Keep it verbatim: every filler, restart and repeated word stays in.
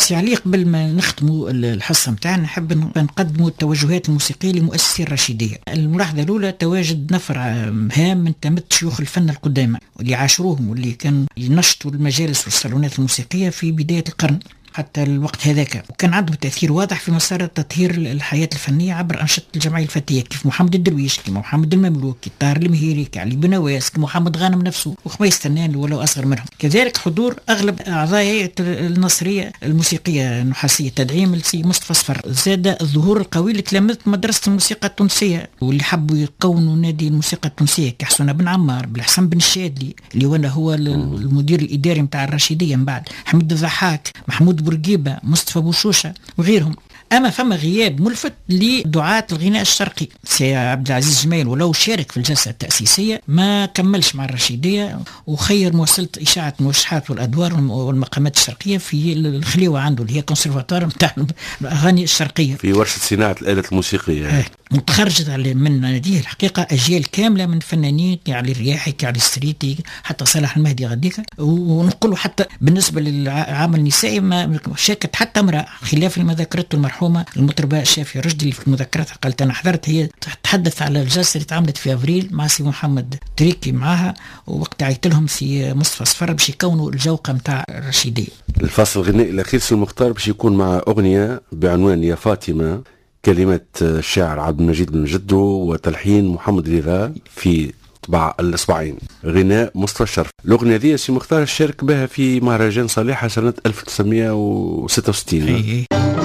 سي علي، قبل ما نختموا الحصة متاعنا نحب نقدموا التوجهات الموسيقية لمؤسسي الرشيدية. الملاحظة الأولى: تواجد نفر هام من تمت شيوخ الفن القدامى واللي عاشروهم واللي كانوا ينشطوا المجالس والصالونات الموسيقية في بداية القرن حتى الوقت هذاك، وكان عندهم تأثير واضح في مسار تطهير الحياة الفنية عبر أنشطة الجمعية الفتية، كيف محمد الدرويش، كيف محمد المملوك، كيف طاهر المهيري، كعلي بن نواس، كيف محمد غانم نفسه، وخميس تنان ولو أصغر منهم. كذلك حضور أغلب أعضاء هيئة النصرية الموسيقية النحاسية، تدعيم لسي مصطفى صفر. زاد الظهور القوي لتلامذة مدرسة الموسيقى التونسية واللي حبوا يكونوا نادي الموسيقى التونسية، كحسن بن عمار، بالحسن بن الشادلي اللي وانا هو المدير الإداري متاع الرشيدية من بعد، حميد الضحاك، محمود بورقيبة، مصطفى بوشوشة وغيرهم. أما فما غياب ملفت لدعاة الغناء الشرقي. سي عبد العزيز جميل ولو شارك في الجلسة التأسيسية ما كملش مع الرشيدية، وخير مواصلة إشاعة الموشحات والأدوار والمقامات الشرقية في الخليوة عنده اللي هي كونسرفاتوار متاع الأغاني الشرقية في ورشة صناعة الآلة الموسيقية. متخرجت من ناديه الحقيقة أجيال كاملة من فنانين كعلي الرياحي، كعلي السريتي، حتى صلاح المهدي غديك. ونقولوا حتى بالنسبة للعمل النسائي ما شاركت حتى امرأة، خلاف ما ذكرته المرحومة المطربة شافية رشدي اللي في مذكرتها قالت أنا حضرت، هي تحدث على الجلسة اللي تعملت في أفريل مع سي محمد تريكي معها، ووقت عيت لهم سي مصطفى صفر باش يكونوا الجوقة متاع الرشيدية. الفاصل الغنائي الأخير سي المختار باش يكون مع أغنية بعنوان يا فاطمة، كلمات الشاعر عبد المجيد بن جدو وتلحين محمد رضا في طبع الإصبعين، غناء مصطفى الشرف. الأغنية دي سي مختار شارك بها في مهرجان صالحة سنة ألف وتسعمائة وستة وستين.